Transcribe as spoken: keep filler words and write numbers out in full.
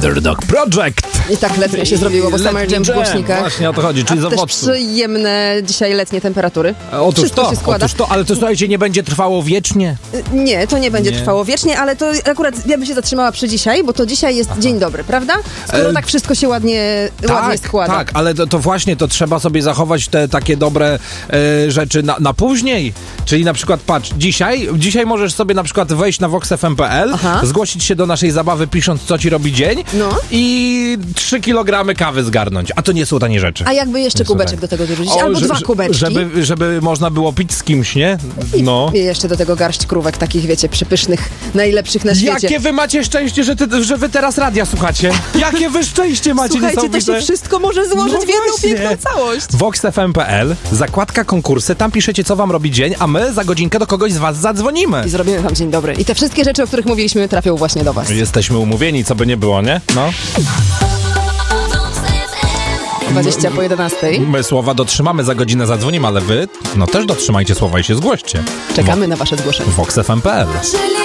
Underdog Project. I tak letnie się zrobiło, bo Summer Jam w głośnikach. Właśnie o to chodzi, czyli A z też owocu. przyjemne dzisiaj letnie temperatury. Otóż Wszystko to, się składa. otóż to, ale to słuchajcie, nie będzie trwało wiecznie. Nie, to nie będzie Nie. trwało wiecznie, ale to akurat ja bym się zatrzymała przy dzisiaj, bo to dzisiaj jest dzień dobry, prawda? Skoro E, tak wszystko się ładnie, ładnie Tak, składa. tak, ale to, to właśnie to trzeba sobie zachować te takie dobre e, rzeczy na, na później. Czyli na przykład patrz, dzisiaj, dzisiaj możesz sobie na przykład wejść na vox f m kropka p l, Aha. zgłosić się do naszej zabawy pisząc co ci robi dzień No. i trzy kilogramy kawy zgarnąć. A to nie są tanie rzeczy. A jakby jeszcze Nie są kubeczek tanie. do tego dorzucić, O, albo że- dwa że- kubeczki. Żeby, żeby można było pić z kimś, nie? No. I jeszcze do tego garść krówek takich, wiecie, przepysznych, najlepszych na świecie. Jakie wy macie szczęście, że, ty, że wy teraz radia słuchacie? Jakie wy szczęście macie Słuchajcie, to niesamowite. się wszystko może złożyć No w jedną właśnie. piękną całość. vox f m kropka p l, zakładka konkursy, tam piszecie co wam robi dzień, a my za godzinkę do kogoś z was zadzwonimy. I zrobimy wam dzień dobry. I te wszystkie rzeczy, o których mówiliśmy, trafią właśnie do was. Jesteśmy umówieni, co by nie było, nie? No. dwadzieścia po jedenastej. My słowa dotrzymamy, za godzinę zadzwonimy, ale wy no też dotrzymajcie słowa i się zgłoście. Czekamy na wasze zgłoszenie. vox f m kropka p l